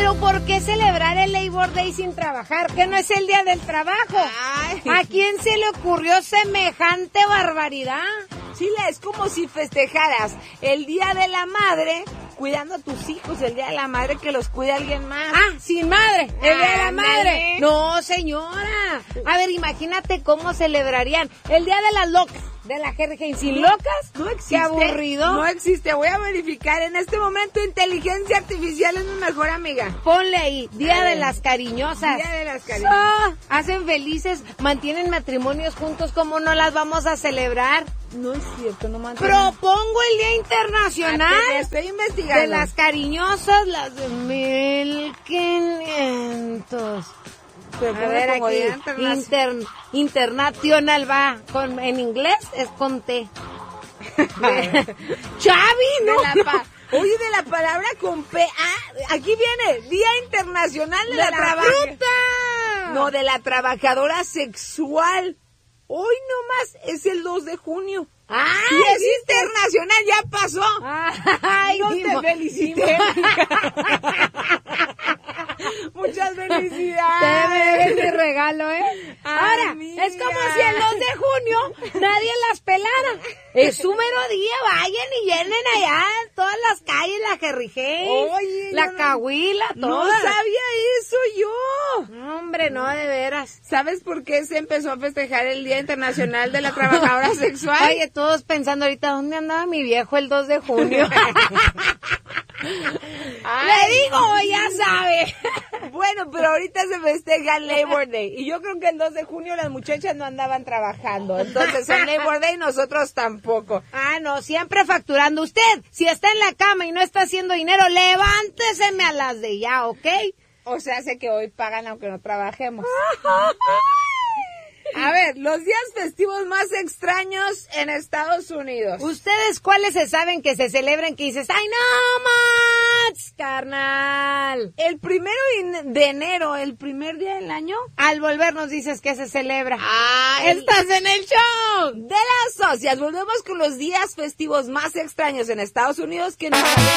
Pero ¿por qué celebrar el Labor Day sin trabajar? ¿Que no es el día del trabajo? Ay. ¿A quién se le ocurrió semejante barbaridad? Chila, es como si festejaras el Día de la Madre cuidando a tus hijos, el Día de la Madre que los cuida alguien más. Ah, sin madre, el Día de la Ándale. Madre. No, señora. A ver, imagínate cómo celebrarían el Día de las Locas, de la Jergen. ¿Sin locas? No existe. Qué aburrido. No existe. Voy a verificar. En este momento, inteligencia artificial es mi mejor amiga. Ponle ahí, Día de las Cariñosas. Día de las Cariñosas. Hacen felices, mantienen matrimonios juntos, ¿cómo no las vamos a celebrar? No es cierto, no manches. Propongo el Día Internacional Estoy investigando. de las Cariñosas, las de 1500. Pero A ver, como aquí, Día Internacional. internacional va, en inglés es con T. Chavi, ¿no? Oye, de la palabra con P. Ah, aquí viene, Día Internacional de la fruta. No, de la trabajadora sexual. Hoy nomás es el 2 de junio. ¡Ay, Y es internacional, ya pasó. ¡Ay, No Dimo! te felicité. Muchas felicidades. Te debes mi regalo, ¿eh? Ay, Ahora, amiga. es como si el 2 de junio nadie las pelara. Es su mero día, vayan y llenen allá todas las calles, la Jerrijén, Oye, la yo no- Cahuila, No todas. sabía eso yo. No, hombre, no, de veras. ¿Sabes por qué se empezó a festejar el Día Internacional de la Trabajadora Sexual? Oye, todos pensando ahorita, ¿dónde andaba mi viejo el 2 de junio? Le digo, ya sabe. Bueno, pero ahorita se festeja el Labor Day. Y yo creo que el 2 de junio las muchachas no andaban trabajando. Entonces el Labor Day nosotros tampoco. Ah, no, siempre facturando. Usted, si está en la cama y no está haciendo dinero, levánteseme a las de ya, ¿ok? O sea, hace que hoy pagan aunque no trabajemos. A ver, los días festivos más extraños en Estados Unidos. ¿Ustedes cuáles se saben que se celebran que dices, ay, no, más, carnal? El 1 de enero, el primer día del año. Al volver nos dices que se celebra. Ah, ¡Estás en el show! de las socias. Volvemos con los días festivos más extraños en Estados Unidos que nos